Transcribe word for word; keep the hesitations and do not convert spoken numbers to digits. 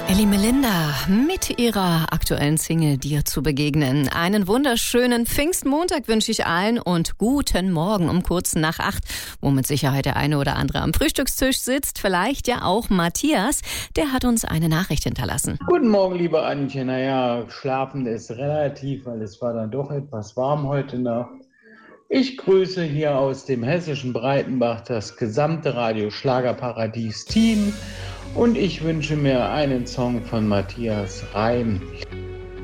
Elli Melinda mit ihrer aktuellen Single Dir zu begegnen. Einen wunderschönen Pfingstmontag wünsche ich allen und guten Morgen um kurz nach acht, wo mit Sicherheit der eine oder andere am Frühstückstisch sitzt. Vielleicht ja auch Matthias, der hat uns eine Nachricht hinterlassen. Guten Morgen, liebe Antje. Naja, schlafen ist relativ, weil es war dann doch etwas warm heute Nacht. Ich grüße hier aus dem hessischen Breitenbach das gesamte Radio Schlagerparadies Team und ich wünsche mir einen Song von Matthias Reim.